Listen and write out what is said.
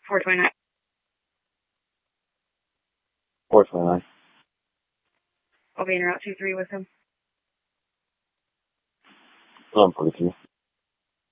429. 429. I'll be in Route 23 with him. 1142.